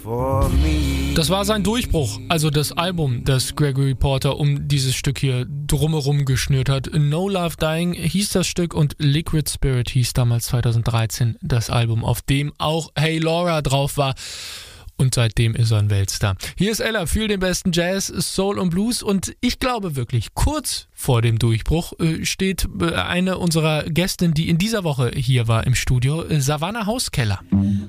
for me. Das war sein Durchbruch, also das Album, das Gregory Porter um dieses Stück hier drumherum geschnürt hat. No Love Dying hieß das Stück und Liquid Spirit hieß damals 2013 das Album, auf dem auch Hey Laura drauf war. Und seitdem ist er ein Weltstar. Hier ist Ella für den besten Jazz, Soul und Blues. Und ich glaube wirklich, kurz vor dem Durchbruch steht eine unserer Gästinnen, die in dieser Woche hier war im Studio, Savannah Hauskeller.